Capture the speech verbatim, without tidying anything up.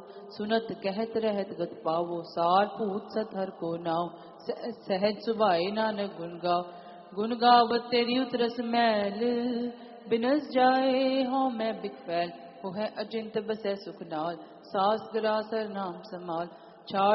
सुनत कहत रहत गत पावो सार भूत सत हर को नाव सहज सुभाए नानक गुण गाओ गुण गावत तेरी उतरस मैल बिनस जाए हों मैं बिक फैल वो है अचिंत बसै सुख नाल सास गरासर नाम समाल छाड़